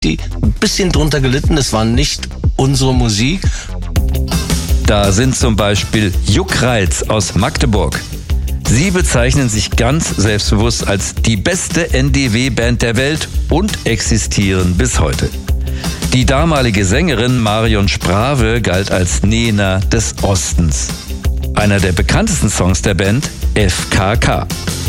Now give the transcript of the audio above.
die ein bisschen drunter gelitten. Das war nicht unsere Musik. Da sind zum Beispiel Juckreiz aus Magdeburg. Sie bezeichnen sich ganz selbstbewusst als die beste NDW-Band der Welt und existieren bis heute. Die damalige Sängerin Marion Sprave galt als Nena des Ostens. Einer der bekanntesten Songs der Band, FKK.